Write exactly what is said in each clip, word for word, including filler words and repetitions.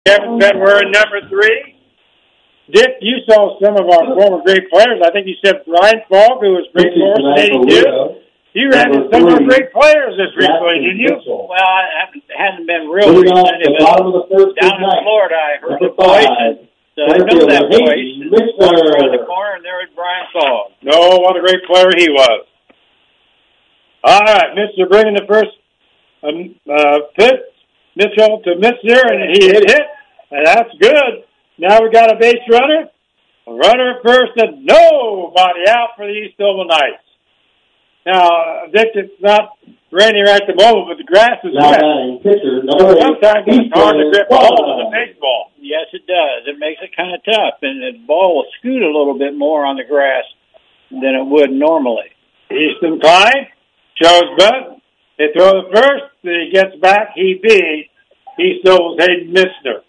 Kevin said we're in number three. Dick, you saw some of our former great players. I think you said Brian Falk, who was great for us in eighty-two. You ran into some of our great players this recently, didn't you? Well, I haven't, hasn't been real recent. It was down in Florida. I heard the voice. So I know that voice. Around the corner, and there was Brian Falk. No, what a great player he was. All right, Mister bringing the first um, uh, pitch. Mitchell to Mister and he hit hit, and that's good. Now we got a base runner. A runner at first, and nobody out for the East Oval Knights. Now, Dick, it's not raining right at the moment, but the grass is wet. So sometimes it's hard to grip a hold of the baseball. Yes, it does. It makes it kind of tough, and the ball will scoot a little bit more on the grass than it would normally. Easton Klein shows bunt. They throw the first, he gets back, he beat East Oval's Hayden Mistner.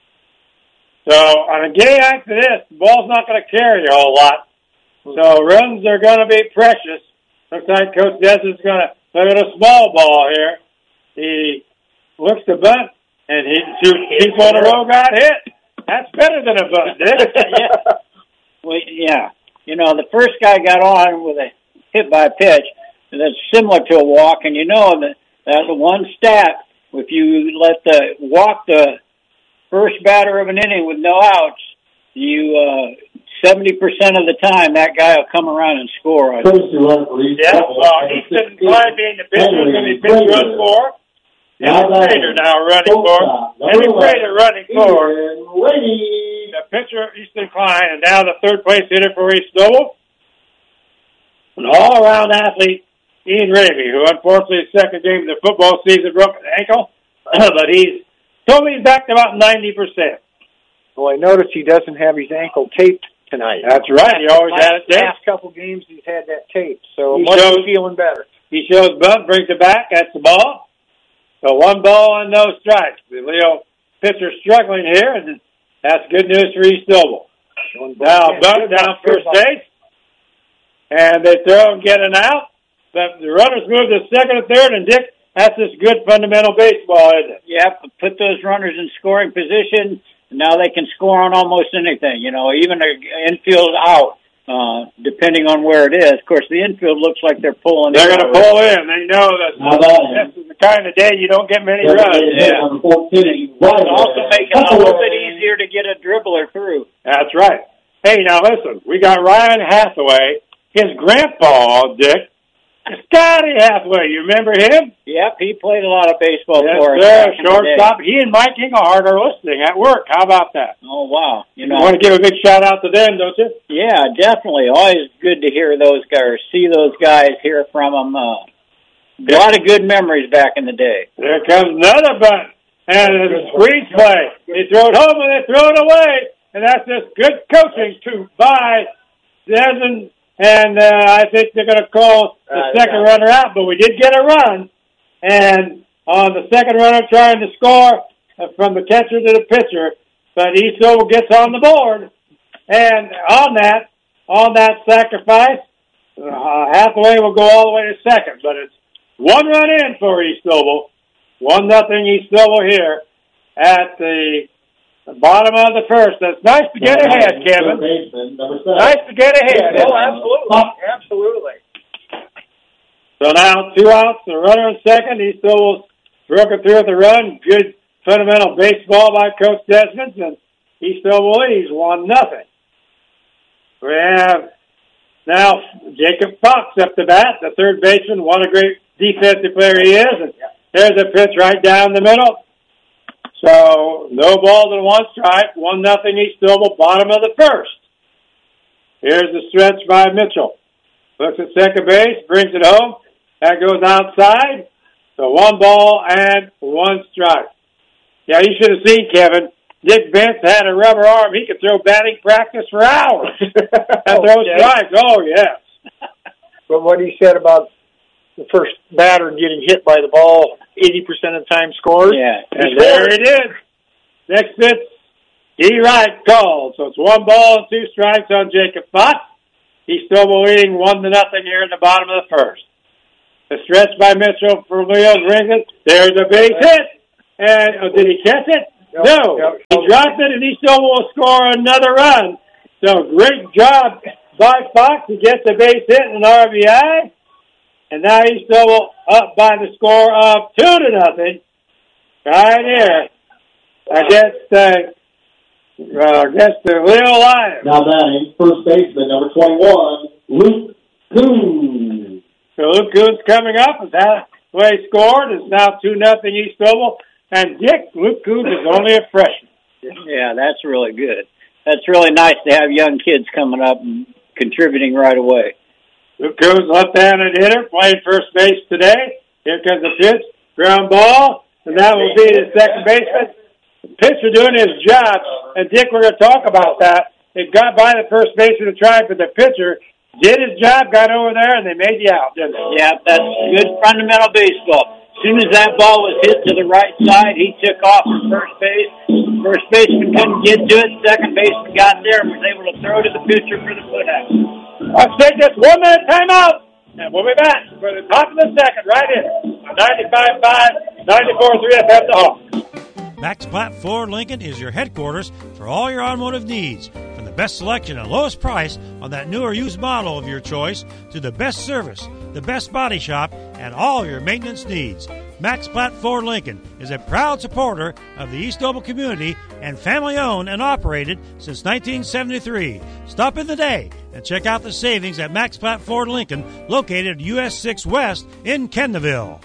So on a game after this, the ball's not going to carry a whole lot. So runs are going to be precious. Looks like Coach Desmond's going to look at a small ball here. He looks to bunt, and he shoots people in a row got hit. That's better than a bunt, Dick. yeah. Well, yeah. You know, the first guy got on with a hit by pitch. That's similar to a walk, and you know that that's the one stat. If you let the walk the first batter of an inning with no outs, you uh, seventy percent of the time that guy will come around and score. Yeah, well, Easton Klein being the pitcher is going to be pitch run for. Henry Prater now running for. Henry Prater running for. The pitcher, Easton Klein, and now the third place hitter for East Oval. An all-around athlete, Ian Ramey, who unfortunately his second game of the football season broke an ankle, but he's told me he's back to about ninety percent. Well, I noticed he doesn't have his ankle taped tonight. That's right. He always last, had it taped. Last couple games he's had that taped, so he must shows, be feeling better. He shows bunt, brings it back, that's the ball. So one ball and no strikes. The Leo pitcher struggling here, and that's good news for East Oval. Now bunt down first base, and they throw and get an out. But the runners move to second and third, and Dick, that's just good fundamental baseball, isn't it? Yep, put those runners in scoring position. Now they can score on almost anything, you know, even an infield out, uh, depending on where it is. Of course, the infield looks like they're pulling They're in. They're going to pull in. They know that this is the kind of day you don't get many runs. Yeah. It'll also make it a little bit easier to get a dribbler through. That's right. Hey, now listen, we got Ryan Hathaway, his grandpa, Dick, Scotty Hathaway, you remember him? Yep, he played a lot of baseball yes, for us. Yes, sir, shortstop. He and Mike Engelhardt are listening at work. How about that? Oh, wow. You know, you want to give a big shout out to them, don't you? Yeah, definitely. Always good to hear those guys, see those guys, hear from them. Uh, a lot of good memories back in the day. There comes another bunt, and it's a squeeze play. They throw it home and they throw it away, and that's just good coaching to by Desmond. And uh, I think they're going to call the uh, second yeah. runner out, but we did get a run. And on the second runner trying to score uh, from the catcher to the pitcher, but East Oval gets on the board. And on that, on that sacrifice, uh, Hathaway will go all the way to second. But it's one run in for East Oval, one nothing East Oval here at the The bottom of the first. That's nice to get ahead, Kevin. Nice to get ahead. Oh, absolutely. Absolutely. So now two outs, the runner in second. East Oval's broken through the run. Good fundamental baseball by Coach Desmond, and East Oval leads one nothing. We have now Jacob Fox up to bat, the third baseman. What a great defensive player he is. And there's a pitch right down the middle. So, no balls and one strike, one nothing East Oval, bottom of the first. Here's the stretch by Mitchell. Looks at second base, brings it home. That goes outside. So one ball and one strike. Yeah, you should have seen, Kevin. Dick Bentz had a rubber arm. He could throw batting practice for hours. And throw okay. strikes. Oh, yes. But what he said about the first batter getting hit by the ball eighty percent of the time scores. Yeah, and there it is. Next pitch, E. Wright called. So it's one ball and two strikes on Jacob Fox. He's still leading one to nothing here in the bottom of the first. The stretch by Mitchell for Leo's rings it. There's a base hit. And oh, did he catch it? Yep, No, yep. he dropped it, and he still will score another run. So great job by Fox to get the base hit in an R B I. And now he's still up by the score of two to nothing. Right here against uh, uh, against the Leo Lions. Now batting, first baseman, number twenty-one, Luke Coons. So Luke Coons coming up as halfway scored. It's now two nothing East Noble. And Dick, Luke Coons is only a freshman. Yeah, that's really good. That's really nice to have young kids coming up and contributing right away. Luke Coons, left-handed hitter, playing first base today. Here comes the pitch, ground ball, and that will be the second baseman. The pitcher doing his job, and Dick, we're going to talk about that. It got by the first baseman to try, but the pitcher did his job, got over there, and they made the out, didn't they? Yeah, that's good fundamental baseball. As soon as that ball was hit to the right side, he took off from first base. First baseman couldn't get to it. Second baseman got there and was able to throw to the pitcher for the put-out. Let's take this one-minute timeout, and we'll be back for the top of the second right here on ninety-five point five, ninety-four point three F M The Hawk. Max Platt Ford Lincoln is your headquarters for all your automotive needs. From the best selection and lowest price on that new or used model of your choice to the best service, the best body shop, and all your maintenance needs. Max Platt Ford Lincoln is a proud supporter of the East Noble community and family-owned and operated since nineteen seventy-three. Stop in the day and check out the savings at Max Platt Ford Lincoln, located at U S six West in Kendallville.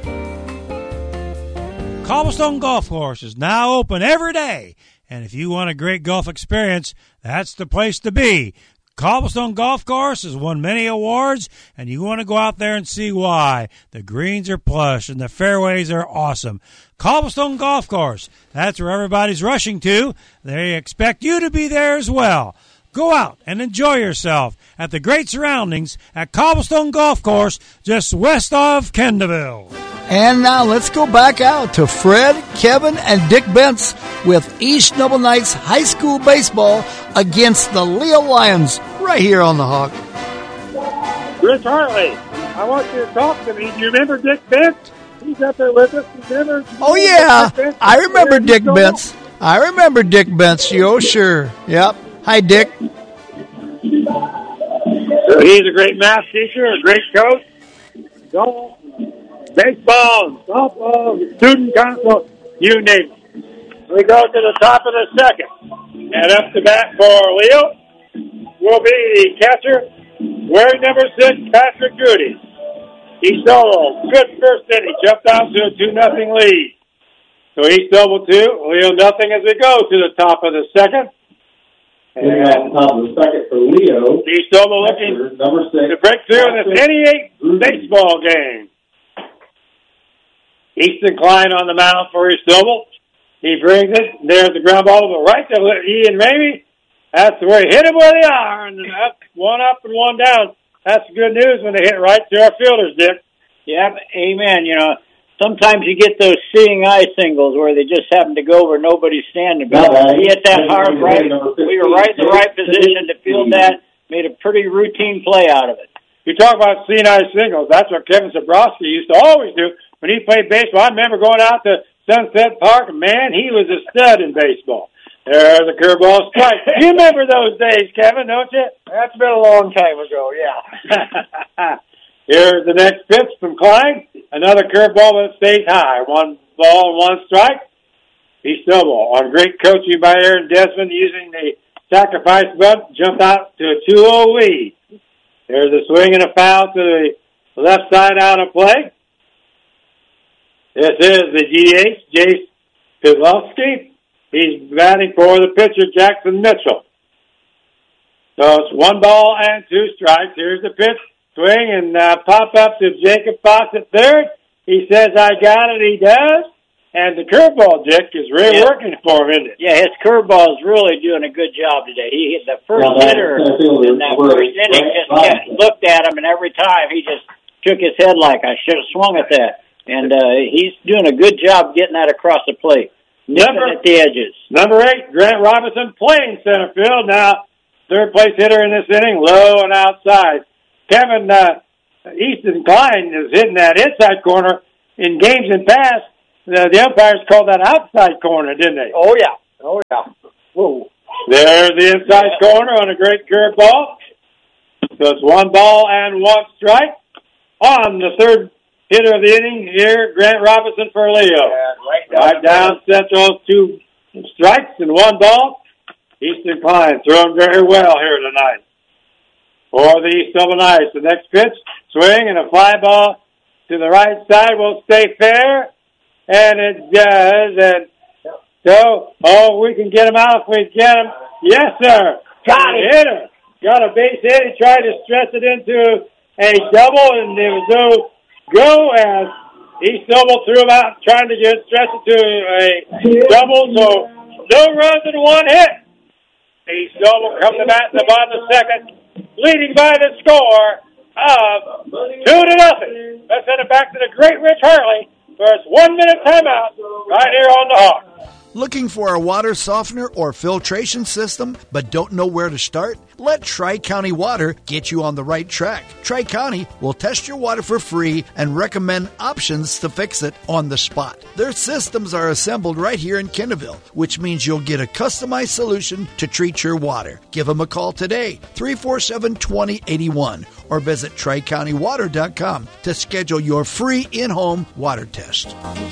Cobblestone Golf Course is now open every day, and if you want a great golf experience, that's the place to be. Cobblestone Golf Course has won many awards, and you want to go out there and see why. The greens are plush, and the fairways are awesome. Cobblestone Golf Course, that's where everybody's rushing to. They expect you to be there as well. Go out and enjoy yourself at the great surroundings at Cobblestone Golf Course, just west of Kendallville. And now let's go back out to Fred, Kevin, and Dick Bentz with East Noble Knights High School Baseball against the Leo Lions right here on the Hawk. Rich Hartley, I want you to talk to me. Do you remember Dick Bentz? He's up there with us. Do you remember? Oh, yeah. I remember Dick Bentz. I remember Dick Bentz. Oh, sure. Yep. Hi, Dick. So he's a great math teacher, a great coach. Golf, baseball, softball, student council, you name it. We go to the top of the second. And up to bat for Leo will be the catcher, wearing number six, Patrick Goody. He stole a good first inning, jumped out to a two nothing lead. So East Noble two, Leo nothing as we go to the top of the second. And at the top of the second for Leo, East Noble looking number six, to break through in this eighty-eight baseball game. Easton Klein on the mound for East Noble. He brings it. There's the ground ball to the right to Ian Ramey. That's where he hit him where they are. And up, one up and one down. That's good news when they hit right to our fielders, Dick. Yeah, amen. You know, sometimes you get those seeing eye singles where they just happen to go where nobody's standing. But he hit that hard right. We were right in the right position to field that. Made a pretty routine play out of it. You talk about seeing eye singles. That's what Kevin Zabrowski used to always do when he played baseball. I remember going out to Sunset Park, and man, he was a stud in baseball. There's a curveball strike. You remember those days, Kevin, don't you? That's been a long time ago, yeah. Here's the next pitch from Klein. Another curveball that stays high. One ball and one strike. East Noble on great coaching by Aaron Desmond using the sacrifice bunt, jumped out to a two oh lead. There's a swing and a foul to the left side out of play. This is the D H, Jace Pizlowski. He's batting for the pitcher, Jackson Mitchell. So it's one ball and two strikes. Here's the pitch, swing, and uh, pop up to Jacob Fox at third. He says, I got it. He does. And the curveball, Dick, is really yeah. working for him, isn't it? Yeah, his curveball is really doing a good job today. He hit the first well, hitter in that first inning, just kept, looked at him, and every time he just shook his head like, I should have swung at that. And uh, he's doing a good job getting that across the plate, nipping at the edges. Number eight, Grant Robinson playing center field. Now, third place hitter in this inning, low and outside. Kevin uh, Easton Klein is hitting that inside corner in games in past. the, the umpires called that outside corner, didn't they? Oh, yeah. Oh, yeah. Whoa. There's the inside corner on a great curve ball. So it's one ball and one strike. On the third hitter of the inning here, Grant Robinson for Leo. Yeah, right down, right down Central, two strikes and one ball. Eastern Klein throwing very well here tonight. For the East Dublin Knights, the next pitch, swing and a fly ball to the right side will stay fair. And it does. And so, oh, we can get him out if we get him. Yes, sir. Got it. Hitter. Got a base hit. He tried to stretch it into a double, and there was no go as East Noble threw him out trying to get stretch it to a double. So no runs and one hit. East Noble comes to bat in the bottom of the second, leading by the score of two to nothing. Let's send it back to the great Rich Harley for its one-minute timeout right here on the Hawk. Looking for a water softener or filtration system but don't know where to start? Let Tri-County Water get you on the right track. Tri-County will test your water for free and recommend options to fix it on the spot. Their systems are assembled right here in Kennerville, which means you'll get a customized solution to treat your water. Give them a call today, three four seven, two zero eight one, or visit tri county water dot com to schedule your free in-home water test.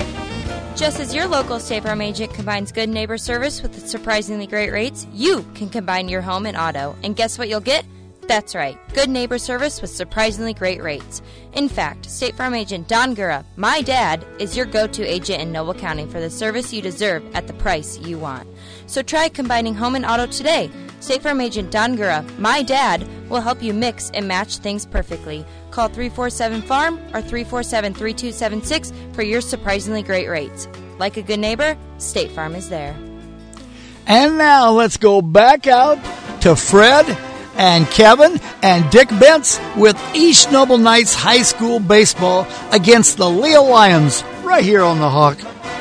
Just as your local State Farm agent combines good neighbor service with surprisingly great rates, you can combine your home and auto. And guess what you'll get? That's right, good neighbor service with surprisingly great rates. In fact, State Farm agent Don Gura, my dad, is your go-to agent in Noble County for the service you deserve at the price you want. So try combining home and auto today. State Farm agent Don Gura, my dad, will help you mix and match things perfectly. Call three four seven farm or three four seven, three two seven six for your surprisingly great rates. Like a good neighbor, State Farm is there. And now let's go back out to Fred and Kevin and Dick Bentz with East Noble Knights High School Baseball against the Leo Lions right here on the Hawk.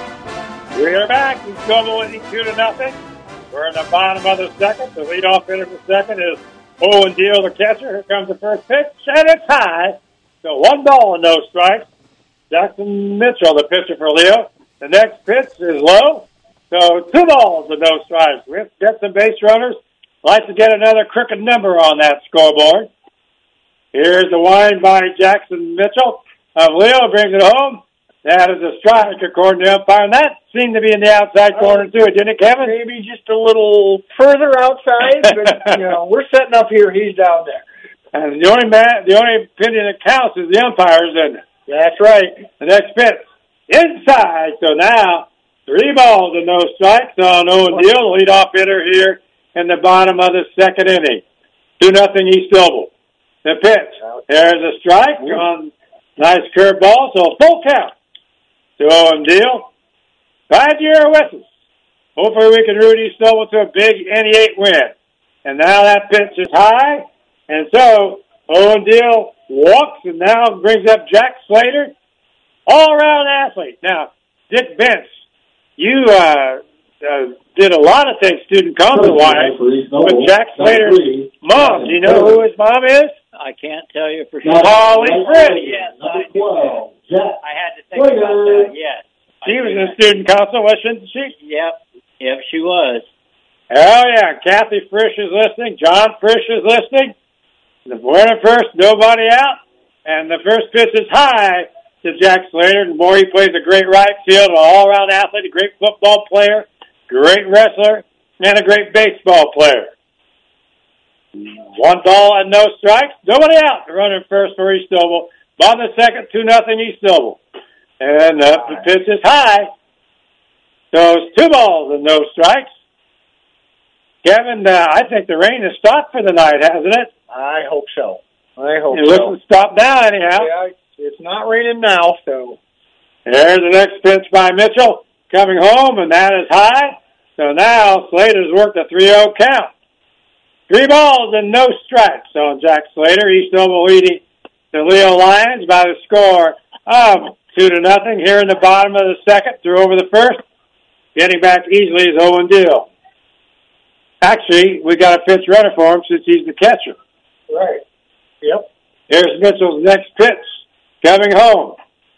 We are back. East Noble winning two to nothing. We're in the bottom of the second. The leadoff hitter for second is Owen Deal, the catcher. Here comes the first pitch, and it's high. So one ball and no strikes. Jackson Mitchell, the pitcher for Leo. The next pitch is low. So two balls and no strikes. We have to get some base runners. Like to get another crooked number on that scoreboard. Here's the wind by Jackson Mitchell of Leo. Brings it home. That is a strike according to the umpire. And that seemed to be in the outside corner too, didn't it, Kevin? Maybe just a little further outside, but you know, we're setting up here. He's down there. And the only man, the only opinion that counts is the umpires, isn't it? That's right. The next pitch inside. So now three balls and no strikes on Owen Deal, the leadoff hitter here in the bottom of the second inning. Two nothing East Noble. The pitch. There's a strike on nice curve ball, so full count to Owen Deal. Five-year with us. Hopefully we can root East Noble to a big N E eight win. And now that pitch is high, and so Owen Deal walks and now brings up Jack Slater, all-around athlete. Now, Dick Bentz, you uh, uh, did a lot of things student council-wise with Jack Slater's mom. Do you know who his mom is? I can't tell you for sure. Holly Fritz. Yes, I, I had to think about that, yes. She was in student council, wasn't she? Yep, yep, she was. Oh, yeah. Kathy Frisch is listening. John Frisch is listening. The winner first, nobody out. And the first pitch is high to Jack Slater. And boy, he plays a great right field, an all-around athlete, a great football player, great wrestler, and a great baseball player. One ball and no strikes. Nobody out. Running first for East Noble. Bottom of the second, two nothing East Noble. And uh, the pitch is high. So it's two balls and no strikes. Kevin, uh, I think the rain has stopped for the night, hasn't it? I hope so. I hope it so. It looks to stop now, anyhow. Yeah, it's not raining now, so. There's the next pitch by Mitchell coming home, and that is high. So now Slater's worked a three oh count. Three balls and no strikes on Jack Slater. East Noble leading the Leo Lions by the score of two to nothing. Here in the bottom of the second, threw over the first. Getting back easily is Owen Deal. Actually, we got a pitch runner for him since he's the catcher. Right. Yep. Here's Mitchell's next pitch coming home.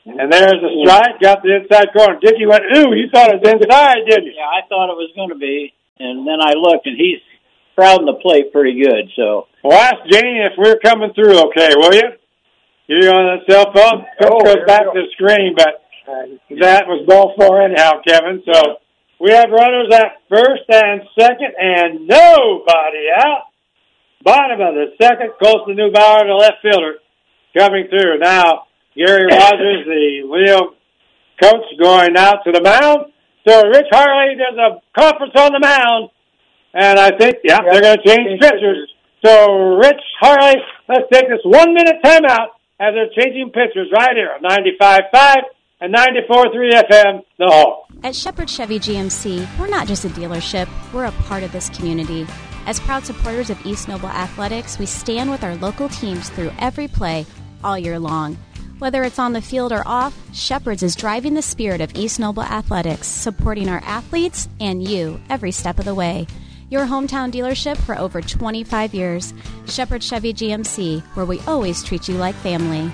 And there's a strike, got the inside corner. Dickie went, ooh, you thought it was inside, didn't you? Yeah, I thought it was going to be. And then I looked, and he's crowding the plate pretty good. So, well, ask Janie if we're coming through okay, will you? You're on the cell phone. Coach Oh, goes there back we go. to the screen, but that was ball four anyhow, Kevin. So we have runners at first and second, and nobody out. Bottom of the second, Colson Neubauer, the left fielder, coming through. Now, Gary Rogers, the Leo coach, going out to the mound. So Rich Harley, there's a conference on the mound, and I think, yeah, they're going to change pitchers. So Rich Harley, let's take this one-minute timeout as they're changing pitchers right here on ninety-five point five and ninety-four point three F M, The Hall. At Shepherd Chevy G M C, we're not just a dealership, we're a part of this community. As proud supporters of East Noble Athletics, we stand with our local teams through every play all year long. Whether it's on the field or off, Shepherd's is driving the spirit of East Noble Athletics, supporting our athletes and you every step of the way. Your hometown dealership for over twenty-five years. Shepherd Chevy G M C, where we always treat you like family.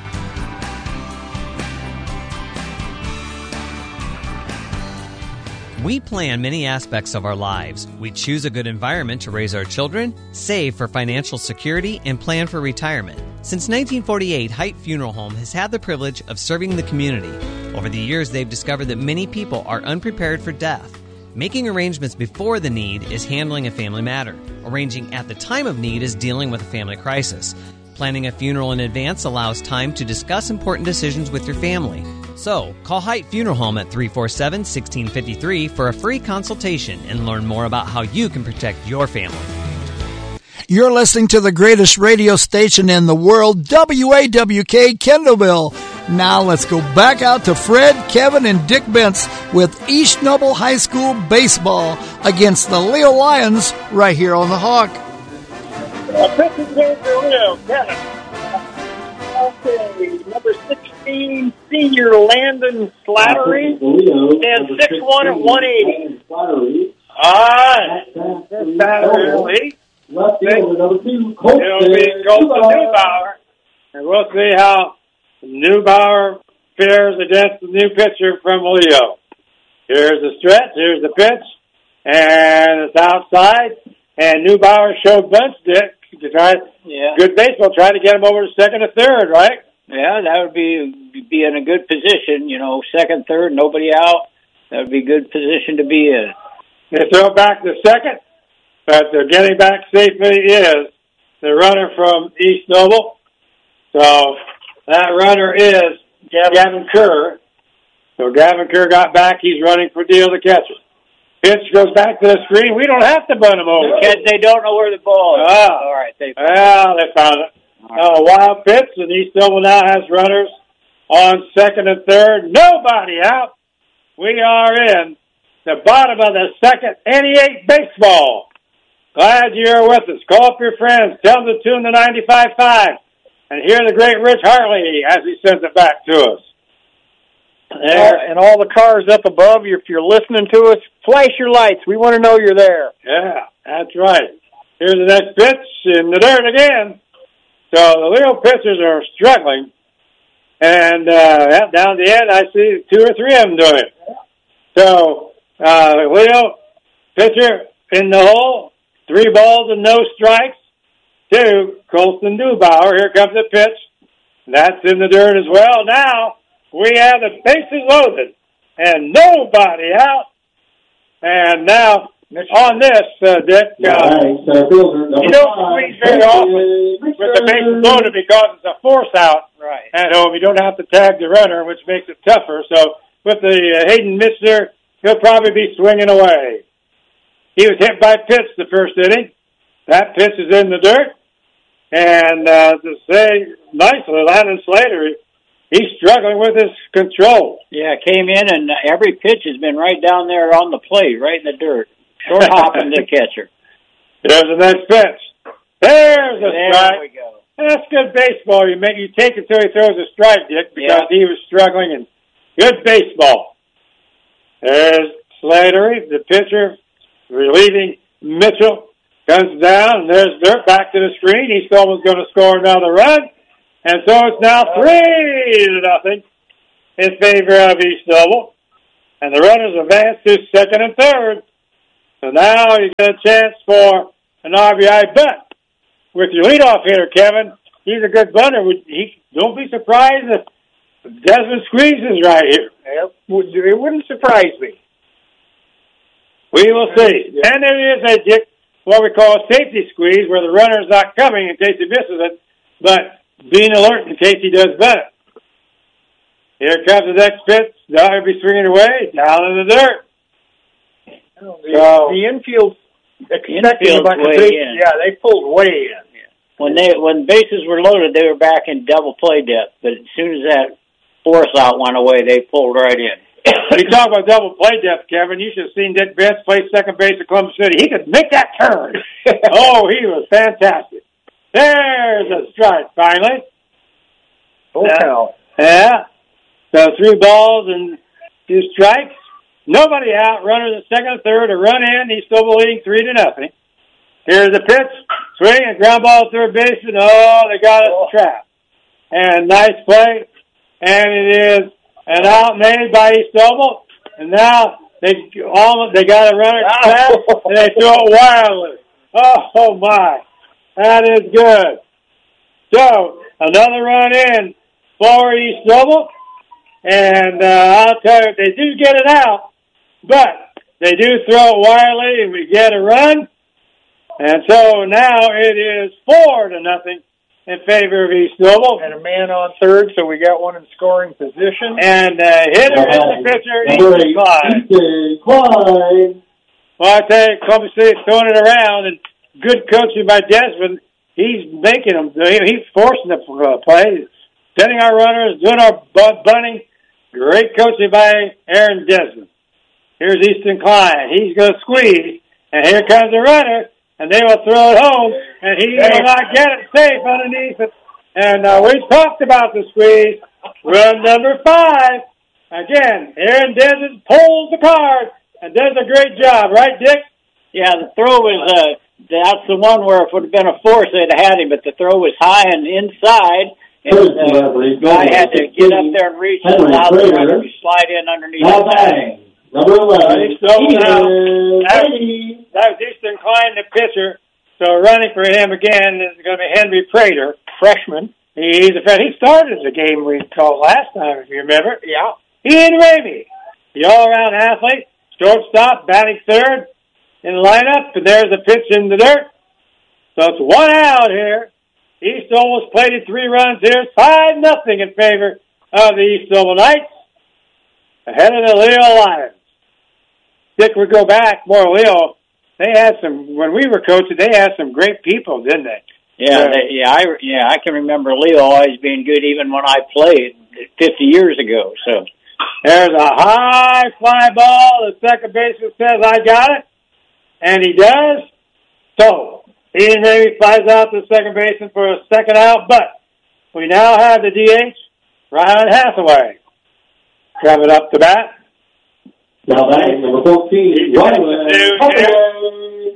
We plan many aspects of our lives. We choose a good environment to raise our children, save for financial security, and plan for retirement. Since nineteen forty-eight, Height Funeral Home has had the privilege of serving the community. Over the years, they've discovered that many people are unprepared for death. Making arrangements before the need is handling a family matter. Arranging at the time of need is dealing with a family crisis. Planning a funeral in advance allows time to discuss important decisions with your family. So, call Height Funeral Home at three four seven, one six five three for a free consultation and learn more about how you can protect your family. You're listening to the greatest radio station in the world, W A W K Kendallville. Now let's go back out to Fred, Kevin, and Dick Bentz with East Noble High School baseball against the Leo Lions right here on the Hawk. Uh, this is going for Leo. Kevin. Okay, number sixteen, senior Landon Slattery. And six one at one eighty. All right. Slattery. Left fielder number two, It'll be Colton Neubauer. And we'll see how Neubauer fares against the new pitcher from Leo. Here's the stretch. Here's the pitch. And it's outside. And Neubauer showed bunch, Dick, to try yeah. good baseball, try to get him over to second or third, right? Yeah, that would be be in a good position, you know, second, third, nobody out. That would be a good position to be in. They throw back to second, but they're getting back safely is the runner from East Noble. So that runner is Gavin, Gavin Kerr. So Gavin Kerr got back. He's running for Deal the catcher. Pitch goes back to the screen. We don't have to bunt him over. Because they don't know where the ball is. Ah. All right. They well, they found it. Right. Uh, wild pitch, and East Noble now has runners on second and third. Nobody out. We are in the bottom of the second, N E eight baseball. Glad you're with us. Call up your friends. Tell them to tune to ninety-five point five and hear the great Rich Harley as he sends it back to us. There. And all the cars up above, if you're listening to us, flash your lights. We want to know you're there. Yeah, that's right. Here's the next pitch in the dirt again. So the Leo pitchers are struggling. And uh, down the end, I see two or three of them doing it. So uh, Leo pitcher in the hole, three balls and no strikes to Colton Neubauer. Here comes the pitch. That's in the dirt as well. Now we have the bases loaded and nobody out. And now on this, uh, Dick, uh, Right, so fielder, you don't squeeze very often with the bases loaded because it's a force out right. at home. You don't have to tag the runner, which makes it tougher. So with the uh, Hayden Mitzner, he'll probably be swinging away. He was hit by pitch the first inning. That pitch is in the dirt. And uh, to say nicely, Landon Slater, he's struggling with his control. Yeah, came in and every pitch has been right down there on the plate, right in the dirt. Short hopping the catcher. There's the next pitch. There's a there strike. we go. That's good baseball. You make you take it till he throws a strike, Dick, because yeah. he was struggling. And good baseball. There's Slattery, the pitcher, relieving Mitchell. Comes down, and there's dirt back to the screen. East Noble was going to score another run. And so it's now three to nothing in favor of East Noble. And the runners advance to second and third. So now you get a chance for an R B I bunt with your leadoff hitter, Kevin. He's a good bunter. He, don't be surprised if Desmond squeezes right here. Yep. It wouldn't surprise me. We will see. Yeah. And there is a what we call a safety squeeze where the runner's not coming in case he misses it, but being alert in case he does better. Here comes the next pitch. Now he'll be swinging away down in the dirt. The, so, the infield expecting about the big, yeah, they pulled way in. When they when bases were loaded, they were back in double play depth. But as soon as that force out went away, they pulled right in. When you talk about double play depth, Kevin, you should have seen Dick Betts play second base at Columbus City. He could make that turn. Oh, he was fantastic. There's a strike, finally. Oh, now, yeah. So three balls and two strikes. Nobody out. Runners at second and third. A run in. He's still leading three to nothing. Here's the pitch. Swing and ground ball to third base. And oh, they got us trapped. And nice play. And it is an out made by East Noble. And now they almost they got a runner trapped. And they throw it wildly. Oh, my. That is good. So, another run in for East Noble. And uh, I'll tell you, they do get it out, but they do throw it wildly, and we get a run. And so now it is four to nothing in favor of East Noble. And a man on third, so we got one in scoring position. And uh, hitter is the pitcher, Easton Clyde. Easton Clyde. Well, I tell you, Columbus City throwing it around, and good coaching by Desmond. He's making them. He's forcing the play, setting our runners, doing our bunting. Great coaching by Aaron Desmond. Here's Easton Clyde. He's going to squeeze, and here comes the runner, and they will throw it home, and he will not get it safe underneath it. And uh, we talked about the squeeze. Run number five. Again, Aaron Desmond pulls the card and does a great job. Right, Dick? Yeah, the throw was, uh, that's the one where if it would have been a force, they'd have had him, but the throw was high and inside. And uh, the guy had to get up there and reach and allow the runner to slide in underneath now the bang. Number eleven. So now, that, that was Easton Clyde, the pitcher. So running for him again is going to be Henry Prater, freshman. He's a he started the game we called last time, if you remember. Yeah. Ian Ramey, the all-around athlete, shortstop, batting third in the lineup. And there's a pitch in the dirt. So it's one out here. East Noble plated three runs here. five nothing in favor of the East Noble Knights. Ahead of the Leo Lions. Dick, we go back more Leo. They had some, when we were coaching, they had some great people, didn't they? Yeah, uh, they, yeah, I, yeah, I can remember Leo always being good even when I played fifty years ago. So there's a high fly ball. The second baseman says, I got it. And he does. So Ian Ramey flies out to the second baseman for a second out, but we now have the D H, Ryan Hathaway, coming up to bat. Now batting number fourteen, Ryan.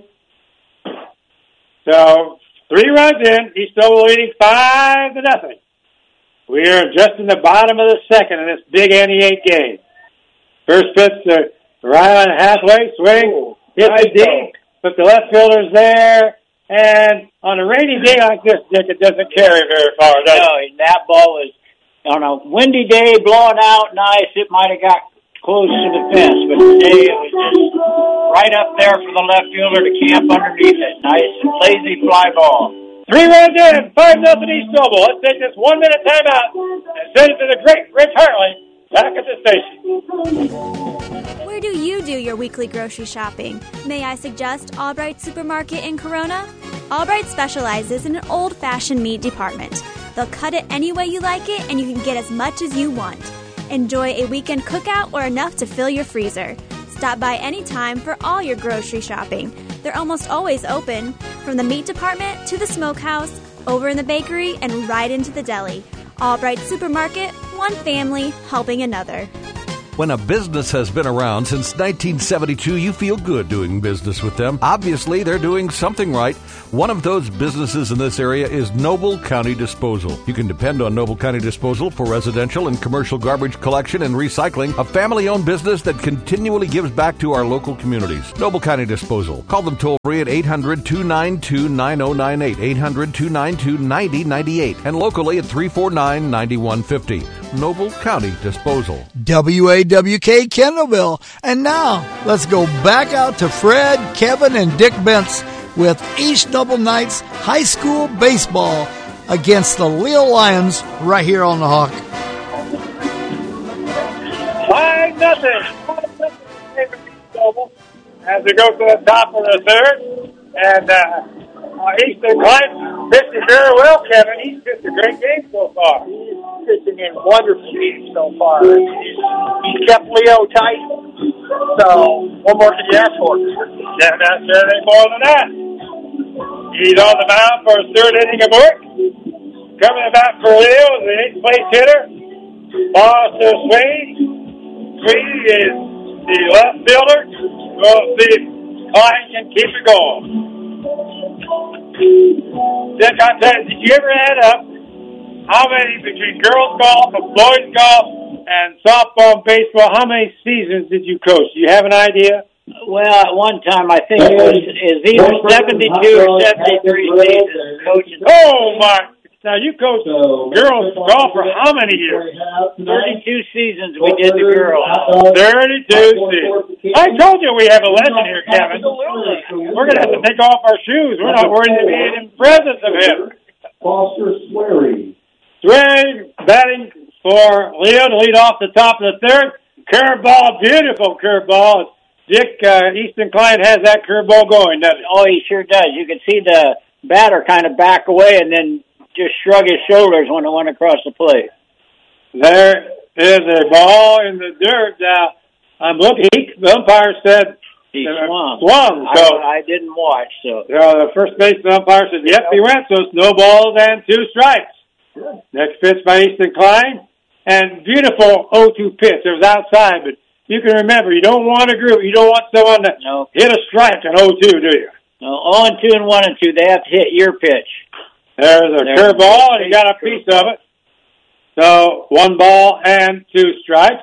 So three runs in, he's still leading five to nothing. We are just in the bottom of the second in this big N E eight game. First pitch to Ryan Hathaway, swing, hit the deep, but the left fielder's there. And on a rainy day like this, Dick, it doesn't carry very far, does no, it? that ball was on a windy day, blowing out nice. It might have got close to the fence, but today it was just right up there for the left fielder to camp underneath it. Nice and lazy fly ball. Three runs in, five nothing East Noble. Let's take this one minute timeout and send it to the great Rich Hartley back at the station. Where do you do your weekly grocery shopping? May I suggest Albright Supermarket in Corona? Albright specializes in an old-fashioned meat department. They'll cut it any way you like it, and you can get as much as you want. Enjoy a weekend cookout or enough to fill your freezer. Stop by anytime for all your grocery shopping. They're almost always open, from the meat department to the smokehouse, over in the bakery, and right into the deli. Albright Supermarket, one family helping another. When a business has been around since nineteen seventy-two, you feel good doing business with them. Obviously, they're doing something right. One of those businesses in this area is Noble County Disposal. You can depend on Noble County Disposal for residential and commercial garbage collection and recycling, a family-owned business that continually gives back to our local communities. Noble County Disposal. Call them toll-free at eight hundred, two nine two, nine oh nine eight, eight hundred, two nine two, nine oh nine eight, and locally at three four nine, nine one five oh. Noble County Disposal. W A W K Kendallville. And now, let's go back out to Fred, Kevin, and Dick Bentz with East Noble Knights High School Baseball against the Leo Lions right here on the Hawk. Five nothing. As we go to the top of the third, and uh, uh, Easton Clyde pitching very well, Kevin. He's pitched a great game so far. He's pitching in wonderful games so far. He's, he's kept Leo tight. So, what more can you ask for? Yeah, that's anything more than that. He's on the mound for his third inning of work. Coming back for Leo, the eighth place hitter. Foster Swede. Swede is the left fielder. We'll see if Klein can keep it going. Dick, I tell you, did you ever add up how many between girls golf and boys golf and softball and baseball, how many seasons did you coach? Do you have an idea? Well, at one time, I think it was is either seventy-two or seventy-three seasons coaching. Oh, my. Now, you coached girls golf for how many years? thirty-two seasons we did the girls. thirty-two seasons. I told you we have a legend here, Kevin. We're going to have to take off our shoes. We're not worried to be in presence of him. Foster Sweary. Sweary batting for Leo to lead off the top of the third. Curveball, beautiful curveball. Dick, uh, Easton Klein has that curveball going, doesn't he? Oh, he sure does. You can see the batter kind of back away and then just shrug his shoulders when it went across the plate. There is a ball in the dirt. Now, I'm looking. The umpire said he swung. swung so I, I didn't watch. So uh, the first base umpire said, yep, he went. So it's no balls and two strikes. Next pitch by Easton Klein. And beautiful oh two pitch. It was outside, but you can remember, you don't want a group. You don't want someone to no. hit a strike at oh two, do you? No, oh and two and one and two. They have to hit your pitch. There's a curveball, and he got a piece of it. So, one ball and two strikes.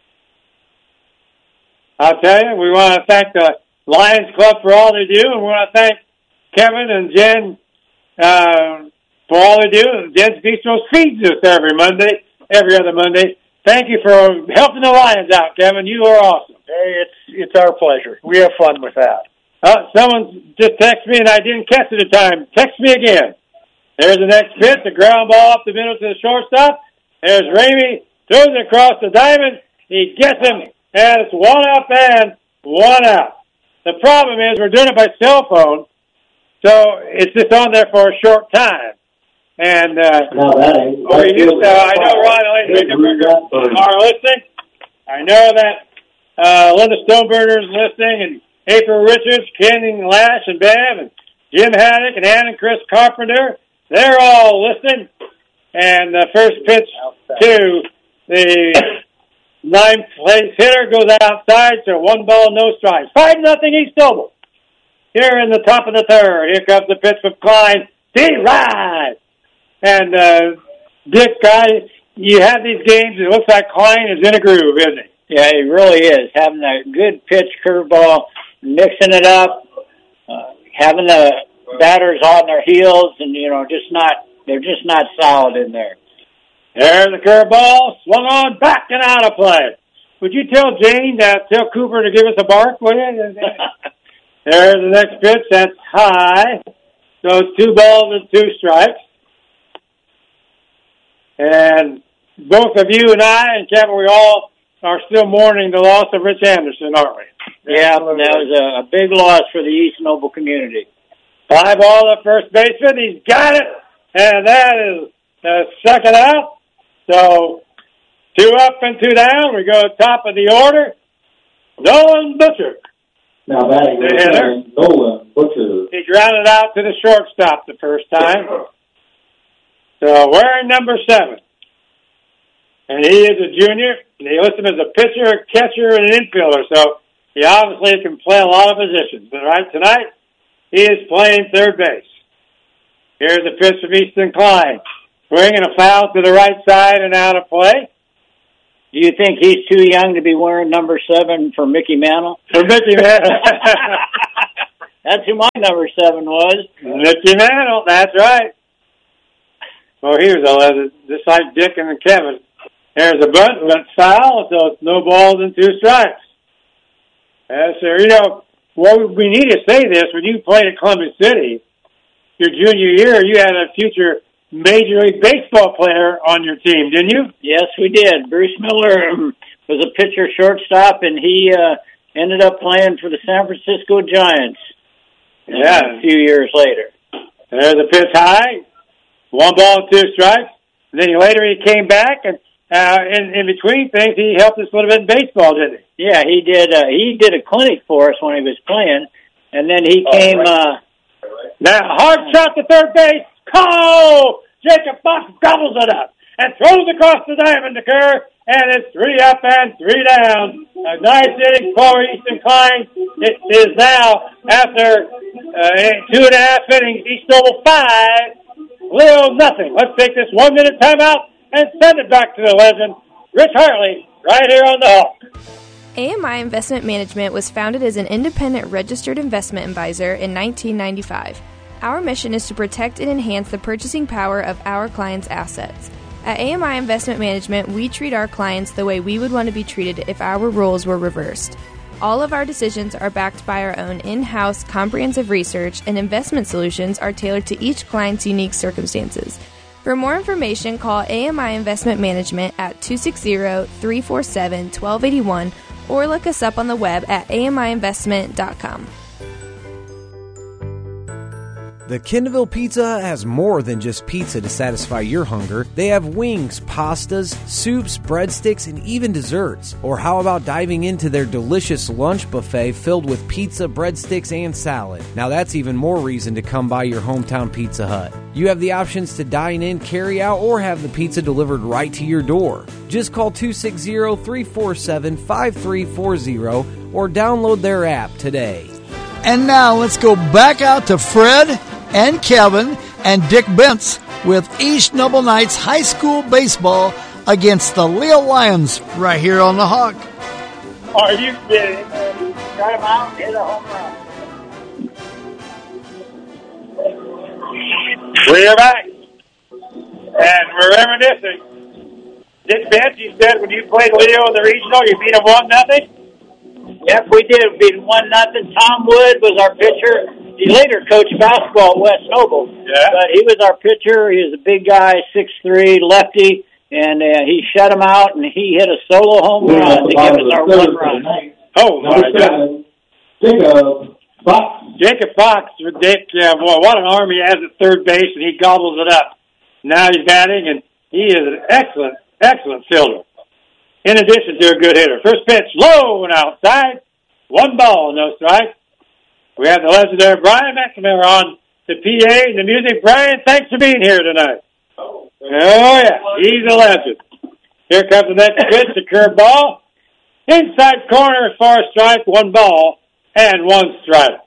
I'll tell you, we want to thank the Lions Club for all they do, and we want to thank Kevin and Jen uh, for all they do. And Jen's Bistro feeds us every Monday, every other Monday. Thank you for helping the Lions out, Kevin. You are awesome. Hey, it's it's our pleasure. We have fun with that. Uh, someone just texted me, and I didn't catch it at the time. Text me again. There's the next pitch, a ground ball up the middle to the shortstop. There's Ramey, throws it across the diamond. He gets him, and it's one up and one out. The problem is we're doing it by cell phone, so it's just on there for a short time. And uh, no, that ain't, we used to, I know Ron and Linda are listening. I know that uh, Linda Stoneburner is listening, and April Richards, Kenny Lash, and Bev, and Jim Haddock, and Ann and Chris Carpenter. They're all listening. And the first pitch to the ninth place hitter goes outside, so one ball, no strikes. Five nothing East Noble. Here in the top of the third, here comes the pitch from Klein. D-Ride! And uh, Dick, guy, you have these games, it looks like Klein is in a groove, isn't he? Yeah, he really is. Having a good pitch curveball, mixing it up, uh, having the batters on their heels, and, you know, just not, they're just not solid in there. There's the curveball, swung on, back and out of play. Would you tell Jane to tell Cooper to give us a bark, will you? There's the next pitch, that's high. So it's two balls and two strikes. And both of you and I and Kevin, we all are still mourning the loss of Rich Anderson, aren't we? Yeah, that was a, a big loss for the East Noble community. Fly ball at first baseman. He's got it. And that is the second out. So two up and two down. We go top of the order. Nolan Butcher. Now batting the hitter. Nolan Butcher. He grounded out to the shortstop the first time. So we're in number seven. and he is a junior. And they list him as a pitcher, a catcher, and an infielder. So he obviously can play a lot of positions. But right tonight, he is playing third base. Here's a pitch from Easton Klein. Bringing a foul to the right side and out of play. Do you think he's too young to be wearing number seven for Mickey Mantle? For Mickey Mantle. That's who my number seven was. Mickey Mantle, that's right. Well, here's a, just like Dick and Kevin. There's a bunt, went foul, so it's no balls and two strikes. Uh, so, you know, well, we need to say this. When you played at Columbus City, your junior year, you had a future Major League Baseball player on your team, didn't you? Yes, we did. Bruce Miller um, was a pitcher shortstop, and he uh, ended up playing for the San Francisco Giants. Yeah. A few years later. There's a pitch high. One ball, two strikes. And then later he came back, and uh, in, in between things, he helped us a little bit in baseball, didn't he? Yeah, he did. Uh, he did a clinic for us when he was playing, and then he oh, came... Right. Uh, now, hard shot to third base. Oh! Jacob Fox gobbles it up and throws across the diamond to Kerr, and it's three up and three down. A nice inning for Easton Klein. It is now, after uh, two and a half innings, East Noble five, Leo nothing. Let's take this one-minute timeout and send it back to the legend, Rich Hartley, right here on the Hawk. A M I Investment Management was founded as an independent registered investment advisor in nineteen ninety-five. Our mission is to protect and enhance the purchasing power of our clients' assets. At A M I Investment Management, we treat our clients the way we would want to be treated if our roles were reversed. All of our decisions are backed by our own in-house comprehensive research, and investment solutions are tailored to each client's unique circumstances. For more information, call A M I Investment Management at two six zero, three four seven, one two eight one or look us up on the web at A M I investment dot com. The Kendallville Pizza has more than just pizza to satisfy your hunger. They have wings, pastas, soups, breadsticks, and even desserts. Or how about diving into their delicious lunch buffet filled with pizza, breadsticks, and salad? Now that's even more reason to come by your hometown Pizza Hut. You have the options to dine in, carry out, or have the pizza delivered right to your door. Just call two six zero, three four seven, five three four zero or download their app today. And now let's go back out to Fred and Kevin and Dick Bentz with East Noble Knights High School Baseball against the Leo Lions right here on the Hawk. Are you kidding? Got him out, hit a home run. We're back. And we're reminiscing. Dick Bentz, you said when you played Leo in the regional, you beat him one nothing? Yep, we did. We beat one nothing. Tom Wood was our pitcher. He later coached basketball at West Noble. Yeah. But he was our pitcher. He was a big guy, six three, lefty, and uh, he shut him out, and he hit a solo home We're run to give us our one run. Oh, my God. Jacob Fox. Jacob Fox, Dick, uh, boy, what an arm he has at third base, and he gobbles it up. Now he's batting, and he is an excellent, excellent fielder. In addition to a good hitter. First pitch, low and outside. One ball, no strike. We have the legendary Brian McNamara on the P A and the music. Brian, thanks for being here tonight. Oh, yeah, he's a legend. Here comes the next pitch, the curve ball. Inside corner as far as strike, one ball and one strike.